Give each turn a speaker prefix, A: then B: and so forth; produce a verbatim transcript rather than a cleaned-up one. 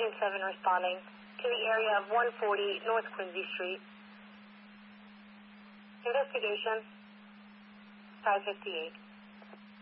A: Agent seven responding to the area of one forty North Quincy Street. Investigation five fifty-eight.